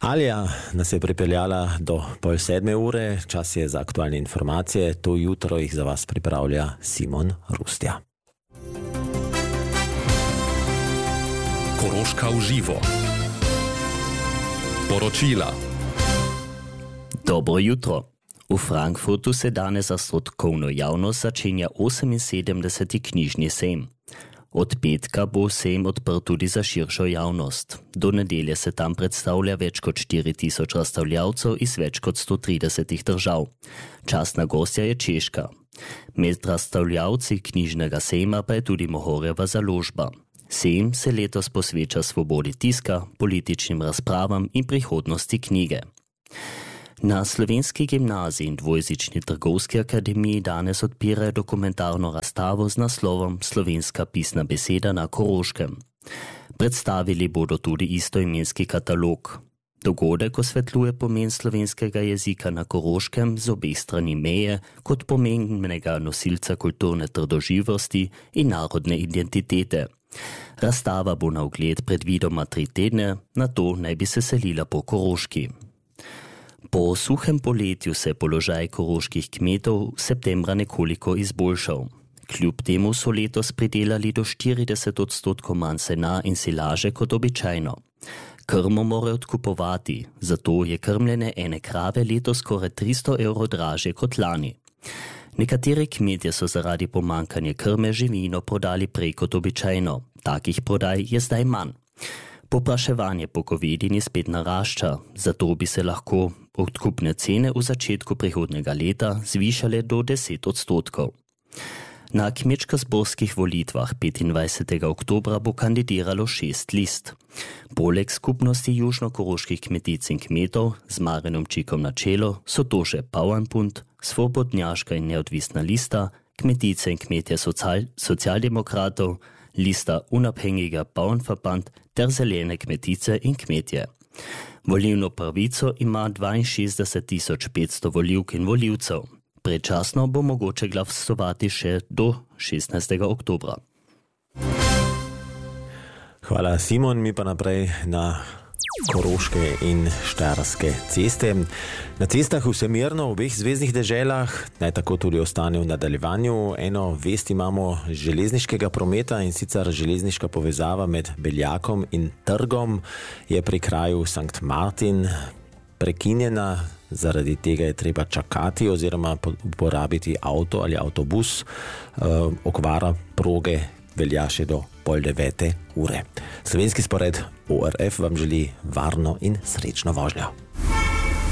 Alja nas je pripeljala do 6:30, čas je za aktualne informacije, to jutro jih za vas pripravlja Simon Rustja. Koroška v živo. Poročila. Dobro jutro. V Frankfurtu se danes za strokovno javnost začenja 78. knjižni sejem. Od petka bo sejem odprt tudi za širšo javnost. Do nedelje se tam predstavlja več kot 4000 razstavljavcev iz več kot 130 držav. Častna gostja je Češka. Med razstavljavci knjižnega sejma pa je tudi Mohorjeva založba. Sejem se letos posveča svobodi tiska, političnim razpravam in prihodnosti knjige. Na Slovenski gimnaziji in dvojezični trgovski akademiji danes odpirajo dokumentarno razstavo z naslovom Slovenska pisna beseda na Koroškem. Predstavili bodo tudi istoimenski katalog. Dogodek osvetljuje pomen slovenskega jezika na Koroškem z obeh strani meje kot pomembnega nosilca kulturne trdoživosti in narodne identitete. Razstava bo na ogled predvidoma 3 tedne, nato naj bi se selila po Koroški. Po suhem poletju se je položaj koroških kmetov septembra nekoliko izboljšal. Kljub temu so letos pridelali do 40% manj sena in silaže kot običajno. Krmo morajo odkupovati, zato je krmljenje ene krave letos skoraj 300 € dražje kot lani. Nekateri kmetje so zaradi pomankanja krme živino prodali prej kot običajno. Takih prodaj je zdaj manj. Popraševanje po govedini spet narašča, zato bi se lahko odkupne cene v začetku prihodnjega leta zvišale do 10%. Na kmečko-zborskih volitvah 25. oktobra bo kandidiralo 6 list. Poleg skupnosti južnokoroških kmetic in kmetov z Marjanom Čikom na čelo so to še Bauernbund, Svobodnjaška in neodvisna lista, kmetice in kmetje socialdemokratov, lista Unabhängiger Bauernverband ter zelene kmetice in kmetje. Volilno pravico ima 62.500 volivk in volivcev. Predčasno bo mogoče glasovati še do 16. oktobra. Hvala, Simon. Mi pa naprej na koroške in štajerske ceste. Na cestah vsemerno v obeh zveznih deželah, naj tako tudi ostane v nadaljevanju. Eno vest imamo železniškega prometa, in sicer železniška povezava med Beljakom in Trgom je pri kraju Sankt Martin prekinjena. Zaradi tega je treba čakati oziroma uporabiti avto ali avtobus. Okvara proge velja še do 8:30. Slovenski spored ORF vam želi varno in srečno vožnjo.